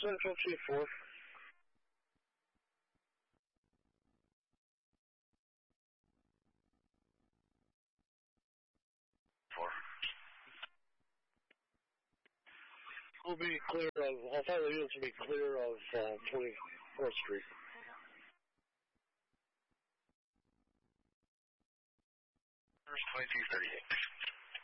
Central Chief 4. We'll be clear of, all 5 of the units will be clear of 24th Street. There's 2238.